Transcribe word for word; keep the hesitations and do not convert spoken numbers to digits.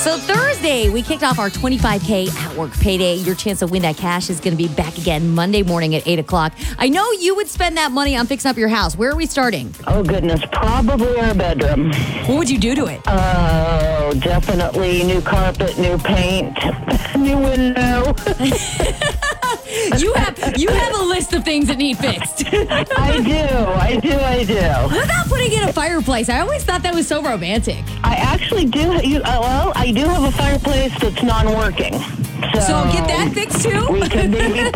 So Thursday, we kicked off our twenty-five K at work payday. Your chance to win that cash is going to be back again Monday morning at eight o'clock. I know you would spend that money on fixing up your house. Where are we starting? Oh, goodness. Probably our bedroom. What would you do to it? Oh, definitely new carpet, new paint, new window. You have you have a list of things that need fixed. I do. I do. I do. What about putting in a fireplace? I always thought that was so romantic. I actually do. You, uh, well, I do have a fireplace that's non-working. So, So get that fixed too? we could maybe